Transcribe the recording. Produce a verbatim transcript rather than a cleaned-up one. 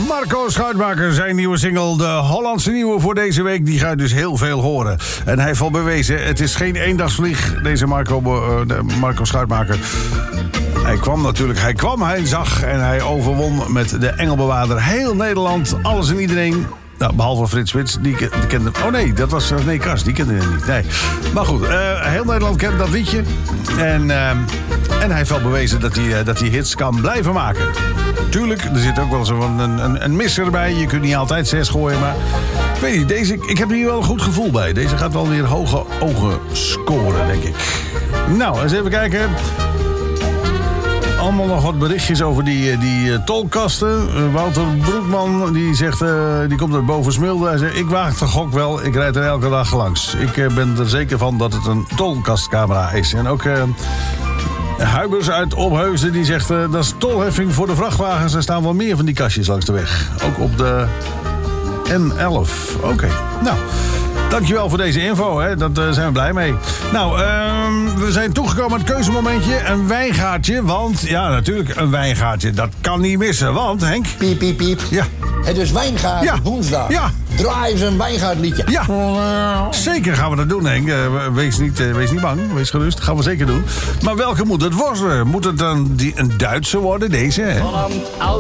Marco Schuitmaker, zijn nieuwe single, de Hollandse nieuwe voor deze week, die ga je dus heel veel horen. En hij heeft al bewezen, het is geen eendagsvlieg, deze Marco, uh, de Marco Schuitmaker. Hij kwam natuurlijk, hij kwam, hij zag en hij overwon met de Engelbewaarder heel Nederland, alles en iedereen. Nou, behalve Frits Wits, die, die kende... Oh nee, dat was... Nee, Kars, die kende hem niet. Nee. Maar goed, uh, heel Nederland kent dat liedje. En, uh, en hij heeft wel bewezen dat hij, uh, dat hij hits kan blijven maken. Tuurlijk, er zit ook wel zo'n een, een, een misser bij. Je kunt niet altijd zes gooien, maar... Ik weet niet, deze, ik heb hier wel een goed gevoel bij. Deze gaat wel weer hoge ogen scoren, denk ik. Nou, eens even kijken... Allemaal nog wat berichtjes over die, die uh, tolkasten. Uh, Wouter Broekman, die zegt, uh, die komt uit Bovensmilde. Hij zegt, ik waag de gok wel, ik rijd er elke dag langs. Ik uh, ben er zeker van dat het een tolkastcamera is. En ook uh, Huibers uit Opheusden, die zegt, uh, dat is tolheffing voor de vrachtwagens. Er staan wel meer van die kastjes langs de weg. Ook op de N elf. Oké, okay. Nou... Dankjewel voor deze info, hè. Dat uh, zijn we blij mee. Nou, uh, we zijn toegekomen aan het keuzemomentje. Een wijngaatje, want... Ja, natuurlijk, een wijngaatje. Dat kan niet missen, want, Henk... Piep, piep, piep. Ja. Het is wijngaat, ja. woensdag. Ja. Draai eens een wijngaatliedje. Ja, zeker gaan we dat doen, Henk. Uh, wees, niet, uh, wees niet bang, wees gerust. Dat gaan we zeker doen. Maar welke moet het worden? Moet het dan die, een Duitse worden, deze, hè?